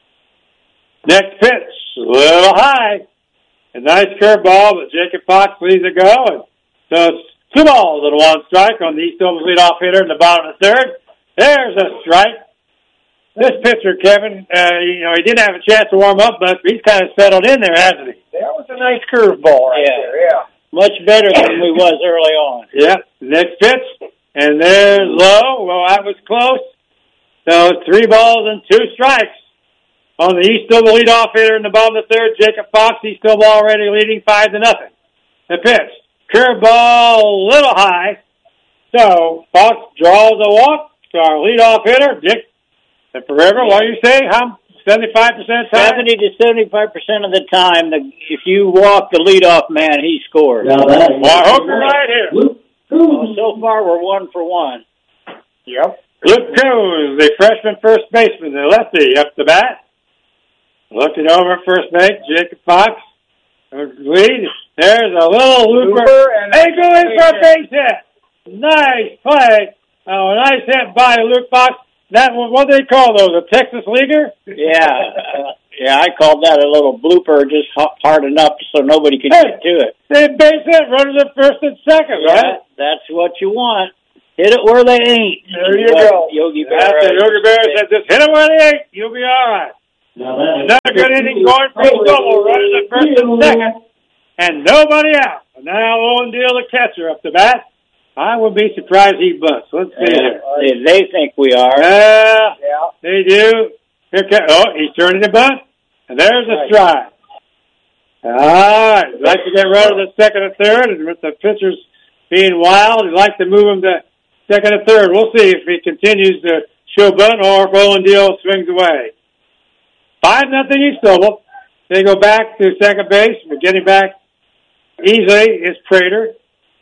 Next pitch, a little high. A nice curve ball, but Jacob Fox leaves it go. And so it's two balls and one strike on the East Noble leadoff hitter in the bottom of the third. There's a strike. This pitcher, Kevin, uh, you know, he didn't have a chance to warm up, but he's kind of settled in there, hasn't he? That was a nice curveball right Yeah. there, yeah. Much better than we was early on. Yep. Next pitch, and there's low. Well, that was close. So three balls and two strikes on the East Noble leadoff hitter in the bottom of the third. Jacob Fox, East Noble already leading five to nothing. The pitch, curveball, a little high. So Fox draws a walk to our leadoff hitter, Dick. And forever, what do you say? How seventy-five percent time? Seventy to seventy-five percent of the time, the, if you walk the leadoff man, he scores. Now that Well, I hope you're right here. Well, so far, we're one for one. Yep. Luke Coons, the freshman first baseman, the lefty, up the bat. Looking over at first base, Jacob Fox. Lead. There's a little looper. Looper and they go in for a base hit. Nice play. Oh, nice hit by Luke Fox. That was, what do they call those, a Texas leaguer? Yeah. Uh, yeah, I called that a little blooper, just hard enough so nobody could hey, get to it. They base hit, runners at first and second, yeah, right? That's what you want. Hit it where they ain't. There you go. Yogi Berra. That's it. Yogi Berra said, just hit it where they ain't. You'll be all right. Another good inning going for Stovall, runners at first and second. And nobody out. And now Owen Deal, the catcher, up to bat. I would be surprised he bunts. Let's see yeah, here. They think we are. Uh, yeah, they do. Here, oh, he's turning the bunt. And there's a strike. All right. He'd like to get rid of the second and third. And with the pitchers being wild, he'd like to move him to second and third. We'll see if he continues to show bunt or if Owen Deal swings away. five nothing East Louisville. They go back to second base. We're getting back easily is Prater.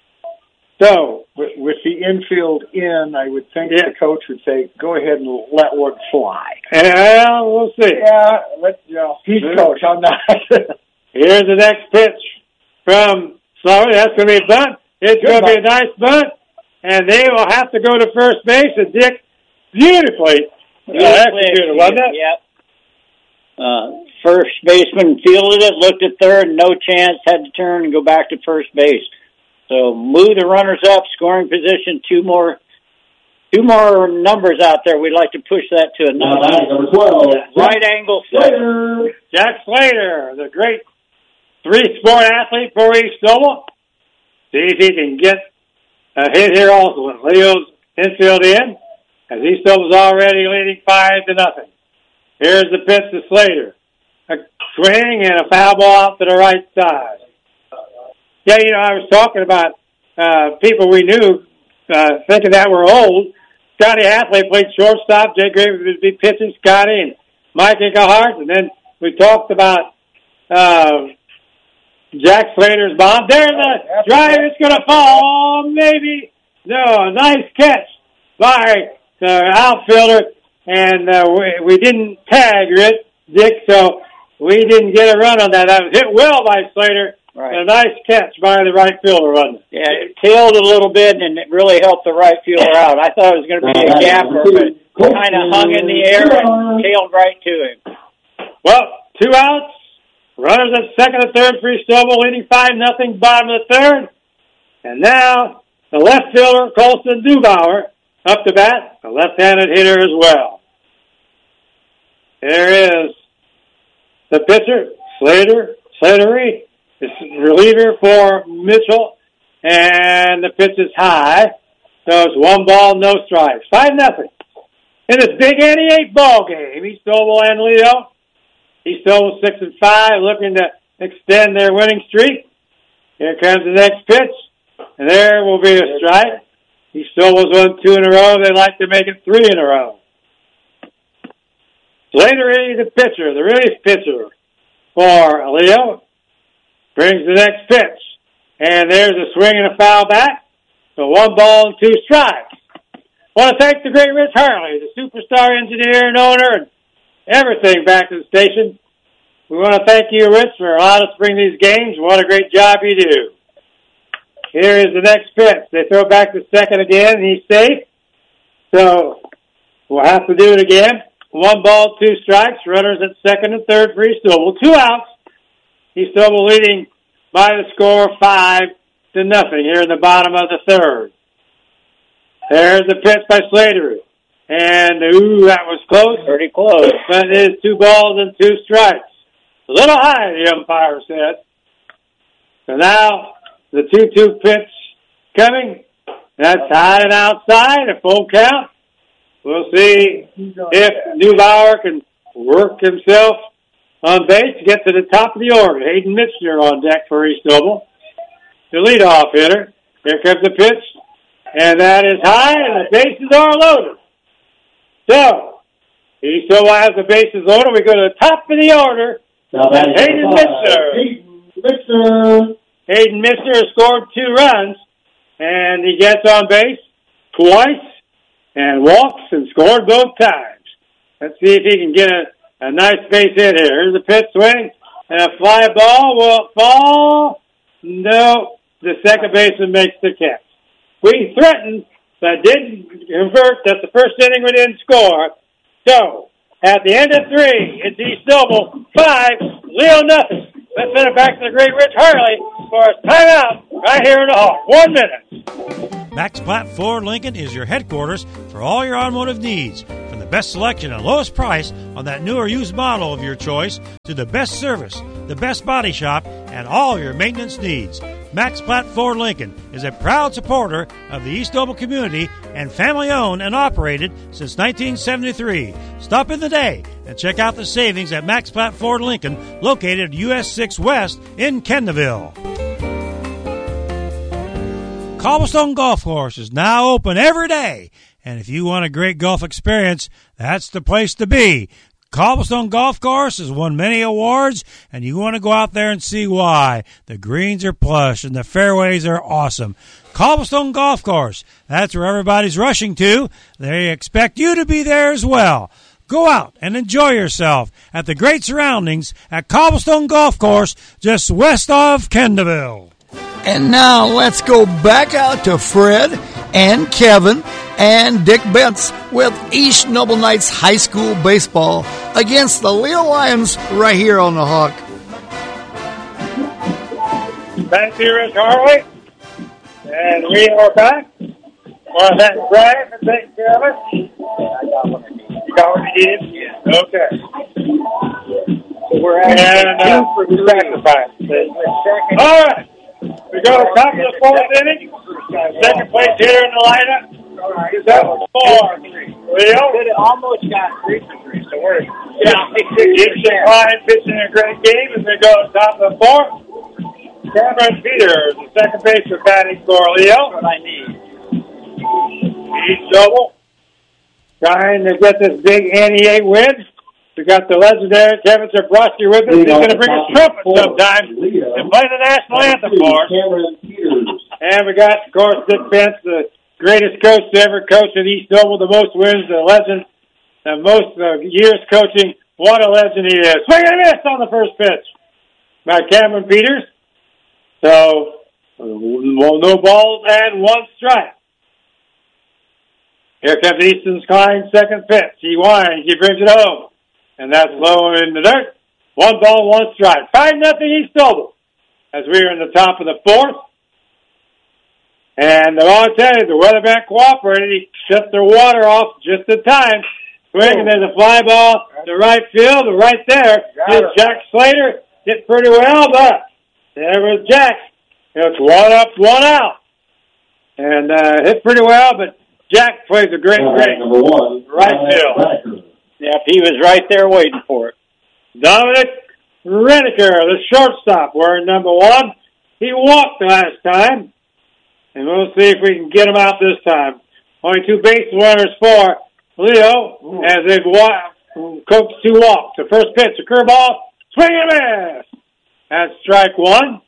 So, with, with the infield in, I would think yeah. the coach would say, go ahead and let one fly. Yeah, we'll see. Yeah, let, you know, he's mm-hmm. coach, I'm not. Here's the next pitch from Slower. That's going to be a bunt. It's going to be a nice bunt. And they will have to go to first base. And Dick beautifully uh, executed, wasn't it? Yep. Uh, first baseman fielded it, looked at third, no chance, had to turn and go back to first base. So move the runners up, scoring position, two more two more numbers out there. We'd like to push that to another. Uh, number twelve. Right angle Slater. Jack Slater, the great three-sport athlete for East Louisville. See if he can get a hit here also with Leo's infield in, as East Louisville's already leading five to nothing. Here's the pitch to Slater. A swing and a foul ball out to the right side. Yeah, you know, I was talking about uh, people we knew, uh, thinking that were old. Scotty Hathaway played shortstop. Jay Graves would be pitching, Scotty and Mike Inglehart. And then we talked about uh, Jack Slater's bomb. There's the drive. It's going to fall. Maybe. No, a nice catch by the outfielder. And uh, we, we didn't tag it, Dick, so we didn't get a run on that. That was hit well by Slater. Right. A nice catch by the right fielder, wasn't it? Yeah, it tailed a little bit, and it really helped the right fielder out. I thought it was going to be a gapper, but it kind of hung in the air and tailed right to him. Well, two outs. Runners at second and third for East Louisville, leading five nothing, bottom of the third. And now the left fielder, Colston Dubauer, up to bat, a left-handed hitter as well. There is the pitcher, Slater, Slatery. This reliever for Mitchell, and the pitch is high. So it's one ball, no strikes. Five nothing. In this big eighty-eight ball game, East Louisville and Leo. East Louisville six and five, looking to extend their winning streak. Here comes the next pitch, and there will be a strike. East Louisville's won two in a row. They'd like to make it three in a row. Slater is the pitcher, the relief pitcher for Leo. Brings the next pitch. And there's a swing and a foul back. So one ball and two strikes. I want to thank the great Rich Harley, the superstar engineer and owner and everything back to the station. We want to thank you, Rich, for allowing us to bring these games. What a great job you do. Here is the next pitch. They throw back to second again, and he's safe. So we'll have to do it again. One ball, two strikes. Runners at second and third for East Louisville. Two outs. East Louisville leading by the score of five to nothing here in the bottom of the third. There's the pitch by Slater. And, ooh, that was close. Pretty close. But it is two balls and two strikes. A little high, the umpire said. So now the two two pitch coming. That's high and outside, a full count. We'll see if Neubauer can work himself on base to get to the top of the order. Hayden Michener on deck for East Louisville. The leadoff hitter. Here comes the pitch. And that is high, and the bases are loaded. So, East Louisville has the bases loaded. We go to the top of the order. Hayden Michener. Hayden Michener. Hayden Michener has scored two runs, and he gets on base twice and walks and scored both times. Let's see if he can get a A nice base hit here. Here's a pitch swing. And a fly ball will fall. No. The second baseman makes the catch. we threatened but didn't convert. That the first inning we didn't score. So, at the end of three, it's East Noble five, Leo nothing. Let's send it back to the great Rich Harley for a timeout right here in the hall. One minute. Max Platt Ford Lincoln is your headquarters for all your automotive needs. From the best selection and lowest price on that new or used model of your choice to the best service, the best body shop, and all your maintenance needs. Max Platt Ford Lincoln is a proud supporter of the East Noble community and family-owned and operated since nineteen seventy-three. Stop in the day and check out the savings at Max Platt Ford Lincoln, located at U S six West in Kendallville. Cobblestone Golf Course is now open every day, and if you want a great golf experience, that's the place to be. Cobblestone Golf Course has won many awards, and you want to go out there and see why. The greens are plush, and the fairways are awesome. Cobblestone Golf Course, that's where everybody's rushing to. They expect you to be there as well. Go out and enjoy yourself at the great surroundings at Cobblestone Golf Course, just west of Kendallville. And now let's go back out to Fred and Kevin and Dick Bentz with East Noble Knights High School Baseball against the Leo Lions right here on the Hawk. Thank you, Rich Harley. And we are back. Want to thank Brian for taking care of it. I got what I need. You got what you needed? Yeah. Okay. So we're at and, uh, two for sacrifice. All right. We go to the top of the fourth inning. Second place hitter in the lineup. Seven four. Leo. It almost got three for three, so we're yeah. Eastern Klein pitching a great game as they go to the top of the fourth. Cameron Peters, the second baseman, batting for Leo. That's what I need. East Noble trying to get this big eighty-eight win. We got the legendary Kevin Zabrowski with us. He's going to bring a trumpet sometime and play the national anthem for us. And we got, of course, Dick Bentz, the greatest coach to ever coach at East Noble, the most wins, the legend, the most uh, years coaching. What a legend he is. Swing and a miss on the first pitch by Cameron Peters. So, well, no balls and one strike. Here comes Easton Klein's second pitch. He winds. He brings it home. And that's low in the dirt. One ball, one strike. Five nothing East Noble as we are in the top of the fourth. And I'll tell you, the weatherman cooperated. He shut their water off just in time. Swing, and there's a fly ball to right field, right there. Hit Jack Slater. Hit pretty well, but there was Jack. It's one up, one out. And uh, hit pretty well, but Jack plays a great, great number one, right field. Yep, he was right there waiting for it. Dominic Reneker, the shortstop, wearing number one. He walked last time, and we'll see if we can get him out this time. Only two base runners for Leo, as they've wa- coached two walks. The first pitch, a curveball, swing and a miss. That's strike one.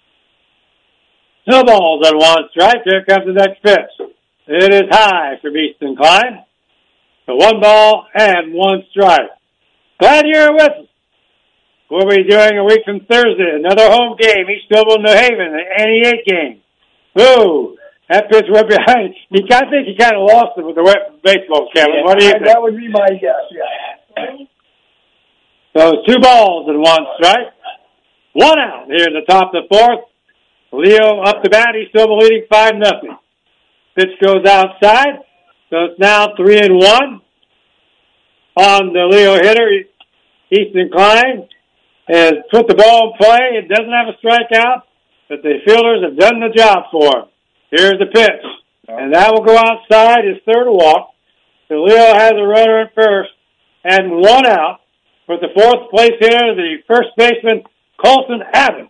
Two balls and one strike. Here comes the next pitch. It is high for Easton Klein. So one ball and one strike. Glad you're with us. We'll be doing a week from Thursday. Another home game. East Noble, New Haven, the eighty-eight game. Ooh, that pitch went behind. He, I think he kind of lost it with the wet baseball, Kevin. Yeah, what do you think? That would be my guess, yeah. So two balls and one strike. One out here in the top of the fourth. Leo up the bat. East Noble leading five nothing. Pitch goes outside. So it's now three and one on the Leo hitter. Easton Klein has put the ball in play. It doesn't have a strikeout, but the fielders have done the job for him. Here's the pitch. And that will go outside, his third walk. So Leo has a runner at first and one out with the fourth place hitter, the first baseman, Colson Abbott.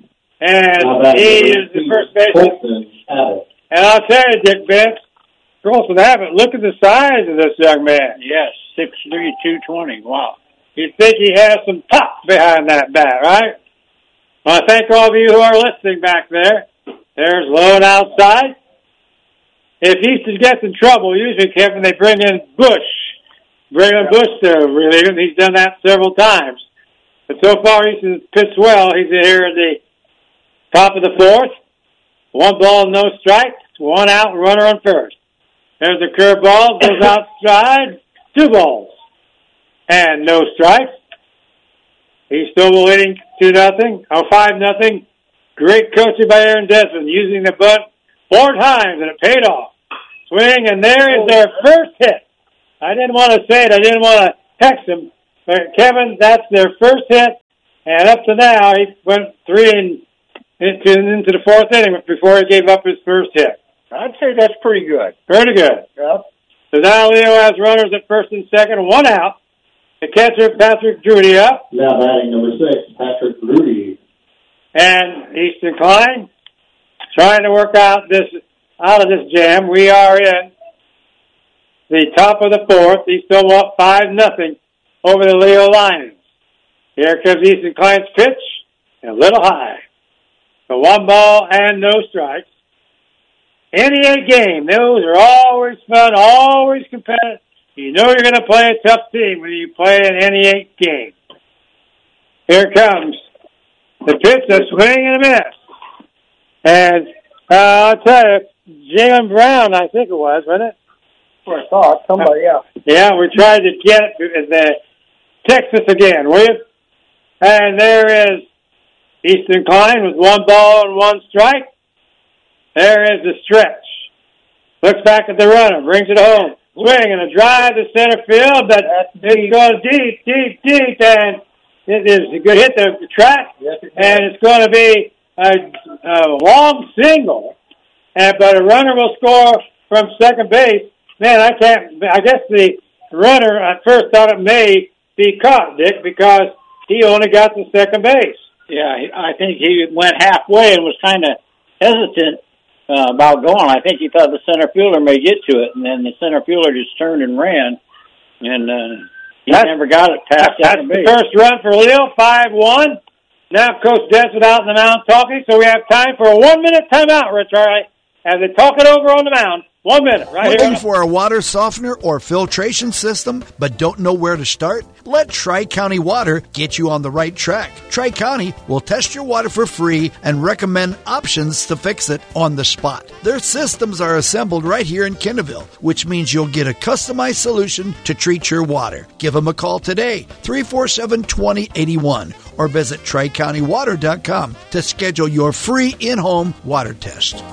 And he is the first baseman. And I'll tell you, Dick Bentz, Colson Abbott, look at the size of this young man. Yes, six three, two twenty. Wow. You'd think he has some pop behind that bat, right? I want to thank all of you who are listening back there. There's low and outside. If Easton gets in trouble, usually, Kevin, they bring in Bush. Bring in Bush to relieve him. He's done that several times. But so far, Easton's pitched well. He's here in the top of the fourth. One ball, no strike. one out, runner on first. There's a curveball, goes outside, two balls. And no strikes. He's still leading two nothing, or five nothing. Great coaching by Aaron Desmond, using the bunt four times, and it paid off. Swing, and there is their first hit. I didn't want to say it. I didn't want to text him. But, Kevin, that's their first hit. And up to now, he went three in, into, into the fourth inning before he gave up his first hit. I'd say that's pretty good. Pretty good. Yep. So now Leo has runners at first and second, one out. The catcher, Patrick Drudy, up. Now batting number six, Patrick Drudy. And Easton Klein trying to work out this out of this jam. We are in the top of the fourth. He still won five nothing over the Leo Lions. Here comes Easton Klein's pitch, and a little high. So one ball and no strikes. N E A game. Those are always fun, always competitive. You know you're going to play a tough team when you play an N E A game. Here comes the pitch, a swing and a miss. And uh, I'll tell you, Jalen Brown, I think it was, wasn't it? That's what I thought. Somebody, yeah. Yeah, we tried to get it the Texas again, will you? And there is Easton Klein with one ball and one strike. There is the stretch. Looks back at the runner, brings it home. Swing and a drive to center field, but it goes deep, deep, deep, and it is a good hit the track, yes, it and it's going to be a, a long single, and but a runner will score from second base. Man, I can't. I guess the runner at first thought it may be caught, Dick, because he only got to second base. Yeah, I think he went halfway and was kind of hesitant uh, about going. I think he thought the center fielder may get to it, and then the center fielder just turned and ran, and uh, he that's, never got it past that's second the base. First run for Leo, five one. Now Coach Desmond out in the mound talking, so we have time for a one-minute timeout, Rich Charlie, as they talk it over on the mound. One minute, right Looking here. Looking for a water softener or filtration system, but don't know where to start? Let Tri-County Water get you on the right track. Tri-County will test your water for free and recommend options to fix it on the spot. Their systems are assembled right here in Kendallville, which means you'll get a customized solution to treat your water. Give them a call today, three four seven, two zero eight one, or visit tri county water dot com to schedule your free in-home water test.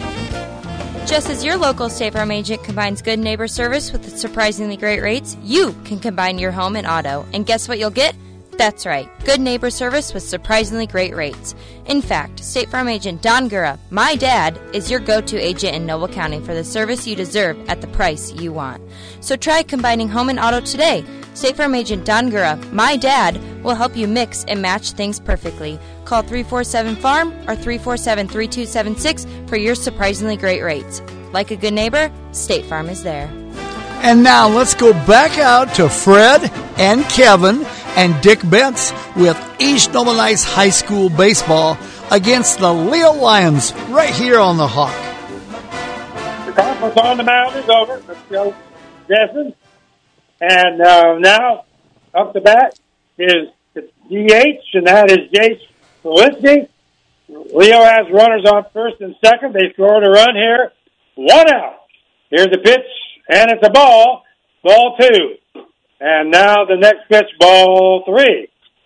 Just as your local State Farm agent combines good neighbor service with surprisingly great rates, you can combine your home and auto. And guess what you'll get? That's right, good neighbor service with surprisingly great rates. In fact, State Farm agent Don Gura, my dad, is your go-to agent in Noble County for the service you deserve at the price you want. So try combining home and auto today. State Farm agent Don Gura, my dad, will help you mix and match things perfectly. Call three four seven farm or three four seven, three two seven six for your surprisingly great rates. Like a good neighbor, State Farm is there. And now let's go back out to Fred and Kevin and Dick Bentz with East Noble Knights High School baseball against the Leo Lions right here on the Hawk. The conference on the mound is over. Let's go, Desmond. And uh, now, up the bat is the D H, and that is Jace Walensky. Leo has runners on first and second. They scored a run here. One out. Here's the pitch, and it's a ball. Ball two. And now the next pitch, ball three.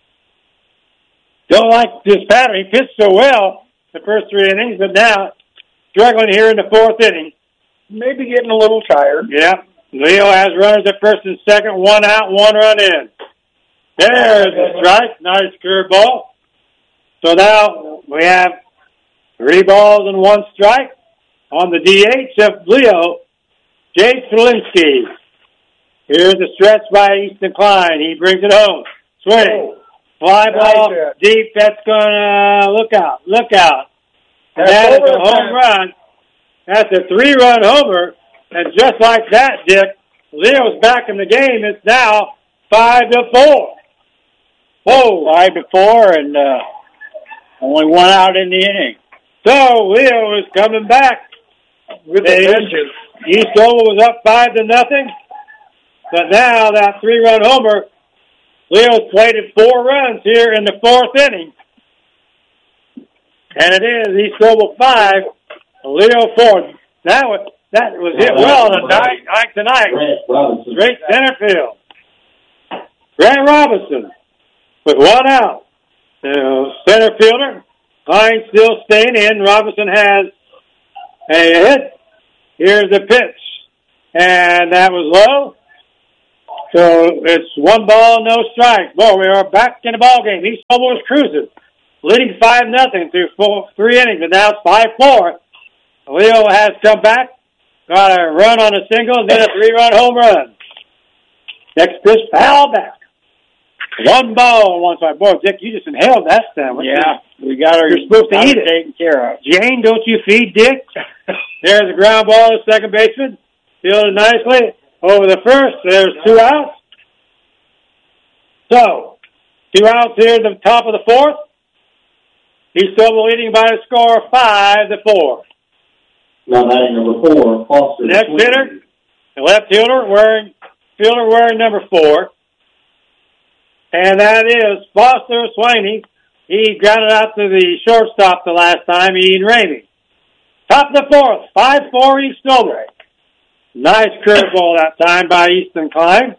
Don't like this pattern. He pitched so well the first three innings, but now struggling here in the fourth inning. Maybe getting a little tired. Yeah. Leo has runners at first and second, one out, one run in. There's the strike. Nice curveball. So now we have three balls and one strike on the D H of Leo, Jace Walensky. Here's a stretch by Easton Klein. He brings it home. Swing. Fly ball Nice. deep. That's going to look out. Look out. That's That is a over. home run. That's a three-run homer. And just like that, Dick, Leo's back in the game. It's now five to four. Whoa, five to four, and uh, only one out in the inning. So Leo is coming back with the vengeance. East Noble was up five to nothing, but now that three-run homer, Leo's plated four runs here in the fourth inning, and it is East Noble five, Leo four. That was that was hit well tonight. Night tonight. Straight center field. Grant Robinson with one out. The center fielder, Klein still staying in. Robinson has a hit. Here's the pitch, and that was low. So it's one ball, no strike. Boy, we are back in the ball game. East Noble is cruising, leading five nothing through four, three innings, and now it's five four. Leo has come back, got a run on a single, and then a three-run home run. Next pitch, foul back. One ball, one strike. Boy, Dick, you just inhaled that sandwich. Yeah, we got our. You're supposed to eat it. Taken care of. Jane, don't you feed Dick? There's a ground ball to second baseman. Fielded nicely over the first. There's two outs. So, two outs here at the top of the fourth. He's still leading by a score of five to four. Now batting number four, Foster. Next hitter, the left fielder wearing fielder wearing number four. And that is Foster Swaney. He grounded out to the shortstop the last time, Ian Ramey. Top of the fourth, five four East Noble. Nice curveball that time by Easton Klein.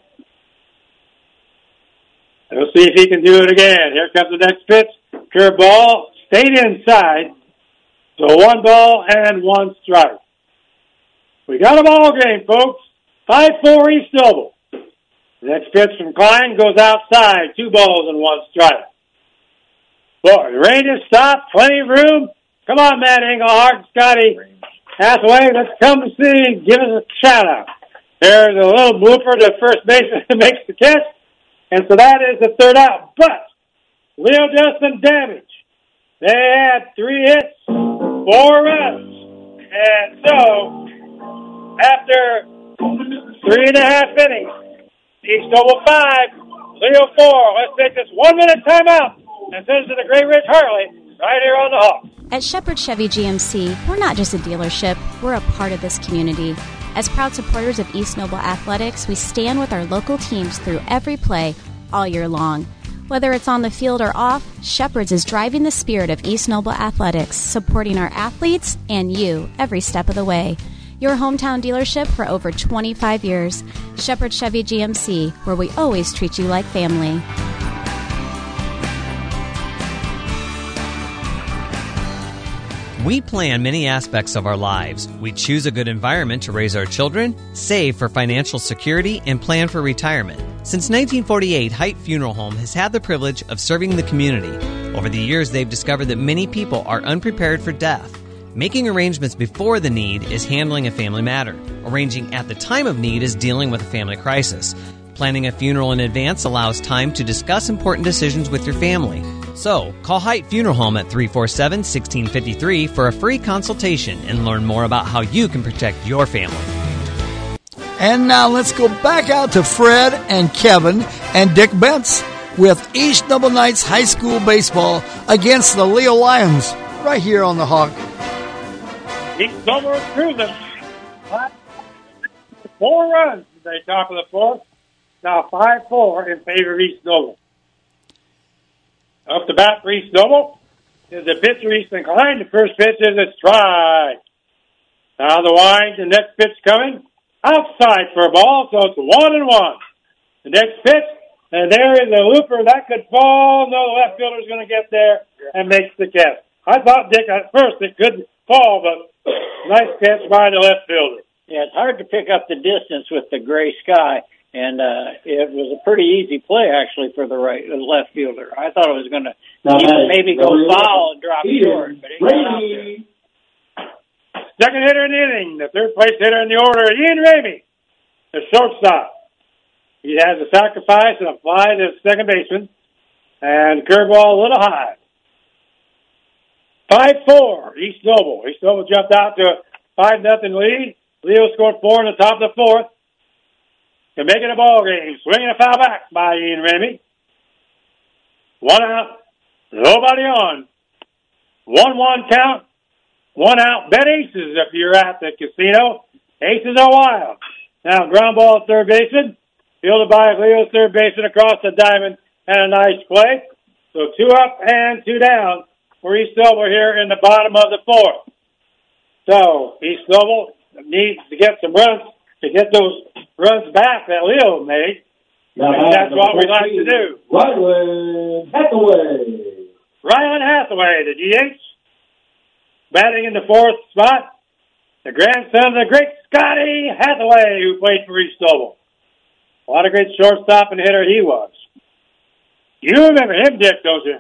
We'll see if he can do it again. Here comes the next pitch. Curveball, stayed inside. So one ball and one strike. We got a ball game, folks. five four East Noble. The next pitch from Klein goes outside. Two balls and one strike. Boy, the rain has stopped. Plenty of room. Come on, Matt Engelhardt, Scotty Hathaway. Let's come to see. Give us a shout out. There's a little blooper to first baseman that makes the catch. And so that is the third out. But Leo does some damage. They had three hits, four runs. And so, after three and a half innings, East Noble five, Leo four. Let's take this one-minute timeout and send it to the Great Ridge Harley right here on the Hawk. At Shepherd Chevy G M C, we're not just a dealership, we're a part of this community. As proud supporters of East Noble Athletics, we stand with our local teams through every play all year long. Whether it's on the field or off, Shepherd's is driving the spirit of East Noble Athletics, supporting our athletes and you every step of the way. Your hometown dealership for over twenty-five years. Shepherd Chevy G M C, where we always treat you like family. We plan many aspects of our lives. We choose a good environment to raise our children, save for financial security, and plan for retirement. Since nineteen forty-eight, Height Funeral Home has had the privilege of serving the community. Over the years, they've discovered that many people are unprepared for death. Making arrangements before the need is handling a family matter. Arranging at the time of need is dealing with a family crisis. Planning a funeral in advance allows time to discuss important decisions with your family. So, call Height Funeral Home at three four seven, one six five three for a free consultation and learn more about how you can protect your family. And now let's go back out to Fred and Kevin and Dick Bentz with East Noble Knights High School Baseball against the Leo Lions right here on the Hawk. East Noble is cruising. Four runs at the top of the fourth. Now five four in favor of East Noble. Up the bat for East Noble is the pitcher Easton Klein. The first pitch is a strike. Now the wind, the next pitch coming outside for a ball, so it's one and one. The next pitch, and there is a looper that could fall. No, the left fielder's going to get there and makes the catch. I thought, Dick, at first it could fall, but nice catch by the left fielder. Yeah, it's hard to pick up the distance with the gray sky. And uh, it was a pretty easy play, actually, for the right the left fielder. I thought it was going to maybe go foul and drop short, but he got out there. Second hitter in the inning, the third place hitter in the order, Ian Ramey, the shortstop. He has a sacrifice and a fly to second baseman, and curveball a little high. five four, East Noble. East Noble jumped out to a five nothing lead. Leo scored four in the top of the fourth. To make it a ball game, swinging a foul back by Ian Ramey. One out, nobody on. One one count, one out. Bet aces if you're at the casino. Aces are wild. Now ground ball at third baseman, fielded by Leo's third baseman across the diamond, and a nice play. So two up and two down for East Noble here in the bottom of the fourth. So East Noble needs to get some runs to get those runs back that Leo made. Now, and that's what we like to do. Ryland Hathaway. Ryland Hathaway, the D H, batting in the fourth spot. The grandson of the great Scotty Hathaway, who played for East Noble. What a great shortstop and hitter he was. You remember him, Dick, don't you?